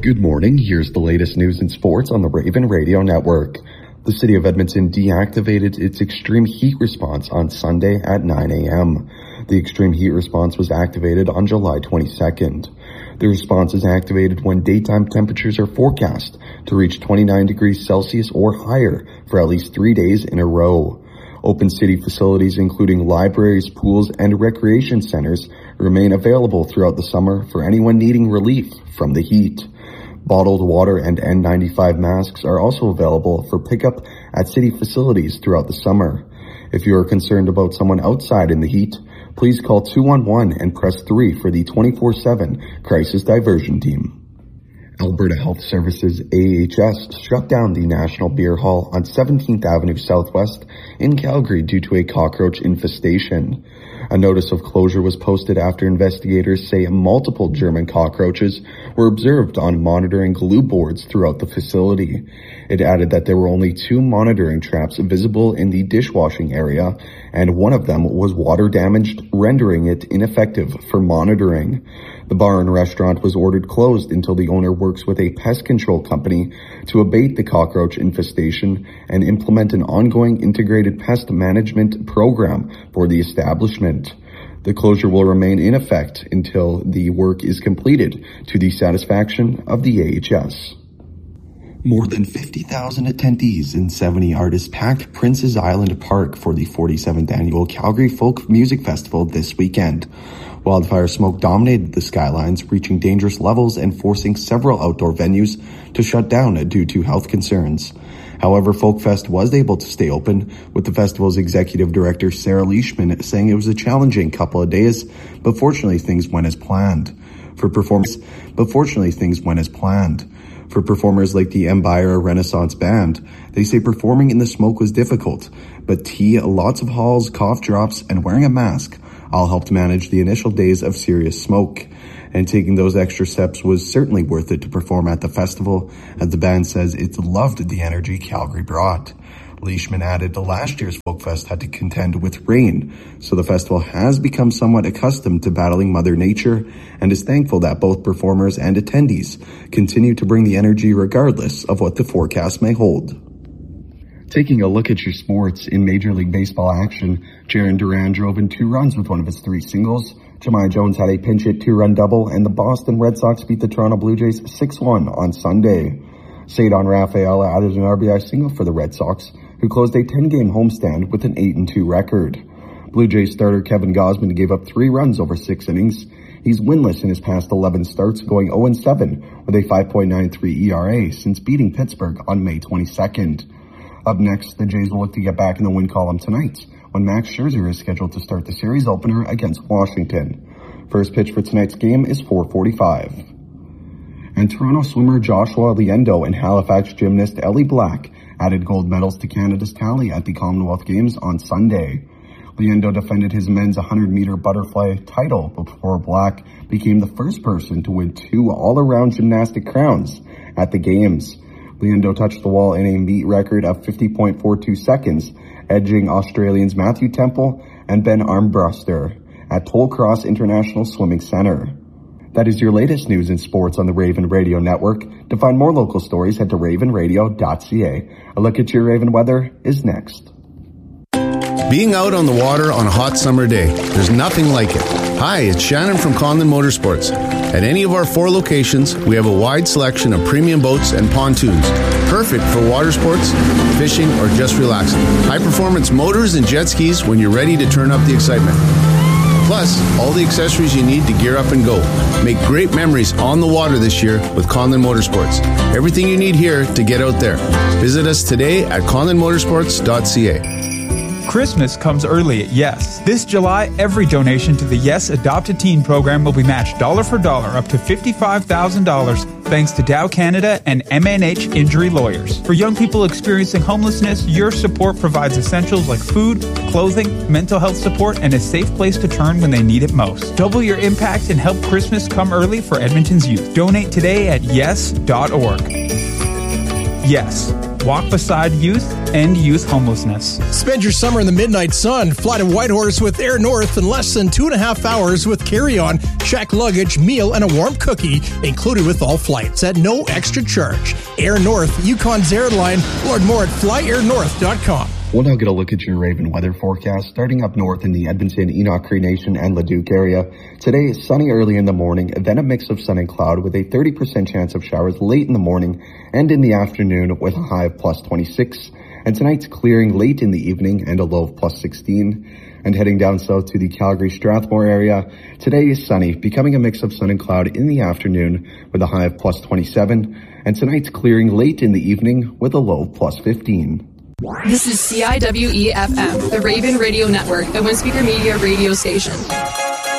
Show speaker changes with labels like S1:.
S1: Good morning. Here's the latest news and sports on the Raven Radio Network. The city of Edmonton deactivated its extreme heat response on Sunday at 9 a.m. The extreme heat response was activated on July 22nd. The response is activated when daytime temperatures are forecast to reach 29 degrees Celsius or higher for at least 3 days in a row. Open city facilities, including libraries, pools, and recreation centers, remain available throughout the summer for anyone needing relief from the heat. Bottled water and N95 masks are also available for pickup at city facilities throughout the summer. If you are concerned about someone outside in the heat, please call 211 and press 3 for the 24/7 crisis diversion team. Alberta Health Services AHS shut down the National Beer Hall on 17th Avenue Southwest in Calgary due to a cockroach infestation. A notice of closure was posted after investigators say multiple German cockroaches were observed on monitoring glue boards throughout the facility. It added that there were only 2 monitoring traps visible in the dishwashing area, and one of them was water damaged, rendering it ineffective for monitoring. The bar and restaurant was ordered closed until the owner works with a pest control company to abate the cockroach infestation and implement an ongoing integrated pest management program for the establishment. The closure will remain in effect until the work is completed to the satisfaction of the AHS. More than 50,000 attendees and 70 artists packed Prince's Island Park for the 47th annual Calgary Folk Music Festival this weekend. Wildfire smoke dominated the skylines, reaching dangerous levels and forcing several outdoor venues to shut down due to health concerns. However, Folkfest was able to stay open, with the festival's executive director Sarah Leishman saying it was a challenging couple of days, but fortunately things went as planned. For performers like the Empire Renaissance Band, they say performing in the smoke was difficult, but tea, lots of halls, cough drops, and wearing a mask all helped manage the initial days of serious smoke. And taking those extra steps was certainly worth it to perform at the festival, as the band says it loved the energy Calgary brought. Leishman added last year's Folkfest had to contend with rain, so the festival has become somewhat accustomed to battling Mother Nature and is thankful that both performers and attendees continue to bring the energy regardless of what the forecast may hold. Taking a look at your sports, in Major League Baseball action, Jarren Duran drove in 2 runs with one of his 3 singles. Jahmai Jones had a pinch hit 2-run double, and the Boston Red Sox beat the Toronto Blue Jays 6-1 on Sunday. Ceddanne Rafaela added an RBI single for the Red Sox, who closed a 10-game homestand with an 8-2 record. Blue Jays starter Kevin Gausman gave up 3 runs over 6 innings. He's winless in his past 11 starts, going 0-7 with a 5.93 ERA since beating Pittsburgh on May 22nd. Up next, the Jays will look to get back in the win column tonight, when Max Scherzer is scheduled to start the series opener against Washington. First pitch for tonight's game is 4:45. And Toronto swimmer Joshua Liendo and Halifax gymnast Ellie Black added gold medals to Canada's tally at the Commonwealth Games on Sunday. Liendo defended his men's 100-meter butterfly title before Black became the first person to win 2 all-around gymnastic crowns at the Games. Liendo touched the wall in a meet record of 50.42 seconds, edging Australians Matthew Temple and Ben Armbruster at Tollcross International Swimming Centre. That is your latest news and sports on the Raven Radio Network. To find more local stories, head to ravenradio.ca. A look at your Raven weather is next.
S2: Being out on the water on a hot summer day, there's nothing like it. Hi, it's Shannon from Conlin Motorsports. At any of our 4 locations, we have a wide selection of premium boats and pontoons, perfect for water sports, fishing, or just relaxing. High-performance motors and jet skis when you're ready to turn up the excitement. Plus, all the accessories you need to gear up and go. Make great memories on the water this year with Conlin Motorsports. Everything you need here to get out there. Visit us today at conlinmotorsports.ca.
S3: Christmas comes early at Yes. This July, every donation to the Yes Adopt a Teen program will be matched dollar for dollar up to $55,000 thanks to Dow Canada and MNH Injury Lawyers. For young people experiencing homelessness, your support provides essentials like food, clothing, mental health support, and a safe place to turn when they need it most. Double your impact and help Christmas come early for Edmonton's youth. Donate today at yes.org. Yes. Walk Beside Youth, and youth homelessness.
S4: Spend your summer in the midnight sun. Fly to Whitehorse with Air North in less than 2.5 hours with carry-on, check luggage, meal, and a warm cookie included with all flights at no extra charge. Air North, Yukon's airline. Learn more at flyairnorth.com.
S1: We'll now get a look at your Raven weather forecast. Starting up north in the Edmonton, Enoch, Cree Nation, and Leduc area. Today is sunny early in the morning, then a mix of sun and cloud with a 30% chance of showers late in the morning and in the afternoon with a high of plus 26. And tonight's clearing late in the evening and a low of plus 16. And heading down south to the Calgary-Strathmore area, today is sunny, becoming a mix of sun and cloud in the afternoon with a high of plus 27. And tonight's clearing late in the evening with a low of plus 15.
S5: This is CIWE-FM, the Raven Radio Network, the One Speaker Media radio station.